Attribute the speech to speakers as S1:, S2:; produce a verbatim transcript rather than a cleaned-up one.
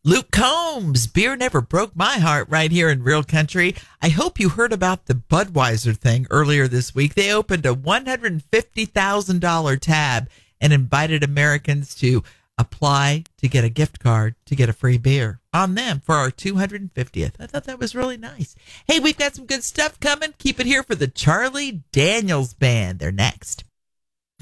S1: Luke Combs, beer never broke my heart right here in Real Country. I hope you heard about the Budweiser thing earlier this week. They opened a one hundred fifty thousand dollars tab and invited Americans to apply to get a gift card to get a free beer on them for our two hundred fiftieth. I thought that was really nice. Hey, we've got some good stuff coming. Keep it here for the Charlie Daniels Band. They're next.